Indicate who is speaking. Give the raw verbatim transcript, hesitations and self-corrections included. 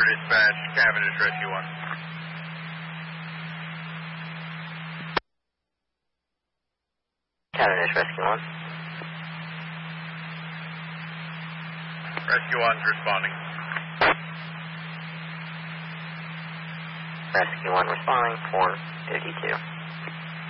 Speaker 1: dispatch, Cavendish Rescue one.
Speaker 2: Cavendish Rescue one.
Speaker 1: Rescue one's responding.
Speaker 2: Rescue one responding, four fifty-two.